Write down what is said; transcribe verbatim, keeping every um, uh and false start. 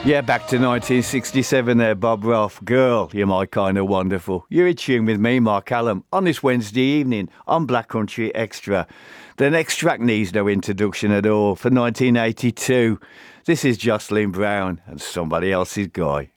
Yeah, back to nineteen sixty-seven there, Bob Roth. Girl, you're my kind of wonderful. You're in tune with me, Mark Allen, on this Wednesday evening on Black Country Extra. The next track needs no introduction at all. For nineteen eighty-two, this is Jocelyn Brown and Somebody Else's Guy.